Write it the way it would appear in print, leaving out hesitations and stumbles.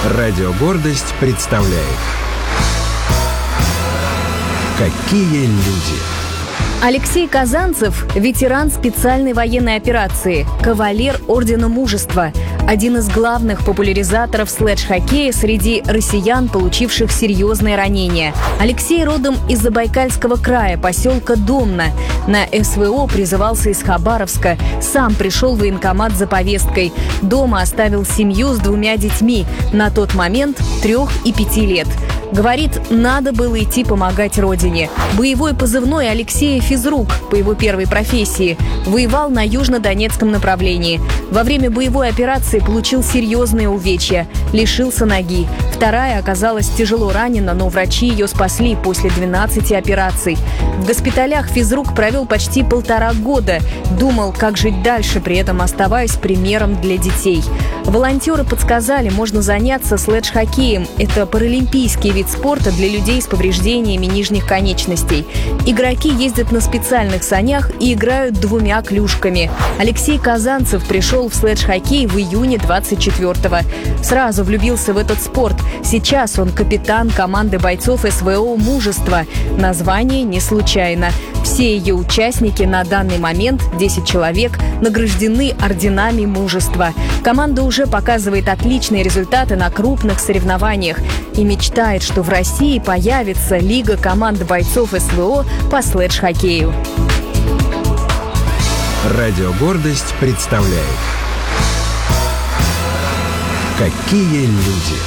Радио «Гордость» представляет «Какие люди». Алексей Казанцев – ветеран специальной военной операции, кавалер Ордена Мужества, один из главных популяризаторов слэдж-хоккея среди россиян, получивших серьезные ранения. Алексей родом из Забайкальского края, поселка Домна. На СВО призывался из Хабаровска, сам пришел в военкомат за повесткой. Дома оставил семью с 2 детьми, на тот момент 3 и 5 лет. Говорит, надо было идти помогать родине. Боевой позывной Алексея «Физрук» по его первой профессии. Воевал на южно-донецком направлении. Во время боевой операции получил серьезные увечья. Лишился ноги. Вторая оказалась тяжело ранена, но врачи ее спасли после 12 операций. В госпиталях «Физрук» провел почти 1,5 года. Думал, как жить дальше, при этом оставаясь примером для детей. Волонтеры подсказали, можно заняться слэдж-хоккеем. Это паралимпийский вид спорта для людей с повреждениями нижних конечностей. Игроки ездят на специальных санях и играют 2 клюшками. Алексей Казанцев пришел в слэдж-хоккей в июне 24-го. Сразу влюбился в этот спорт. Сейчас он капитан команды бойцов СВО «Мужество». Название не случайно. Все ее участники на данный момент, 10 человек, награждены орденами мужества. Команда уже показывает отличные результаты на крупных соревнованиях и мечтает, что в России появится лига команд бойцов СВО по слэдж-хоккею. Радио «Гордость» представляет «Какие люди».